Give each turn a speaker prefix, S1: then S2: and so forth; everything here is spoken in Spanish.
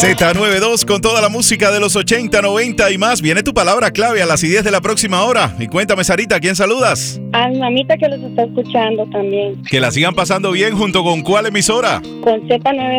S1: Z92 con toda la música de los 80, 90 y más. Viene tu palabra clave a las 10 de la próxima hora. Y cuéntame, Sarita, ¿quién saludas?
S2: A mi mamita que los está escuchando también.
S1: Que la sigan pasando bien junto con ¿cuál emisora?
S2: Con Z92.